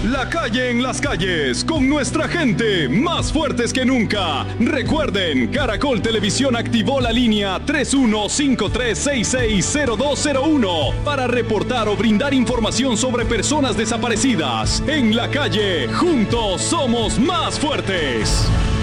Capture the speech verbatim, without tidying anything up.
La calle en las calles, con nuestra gente, más fuertes que nunca. Recuerden, Caracol Televisión activó la línea tres uno cinco tres seis seis cero dos cero uno para reportar o brindar información sobre personas desaparecidas. En la calle, juntos somos más fuertes.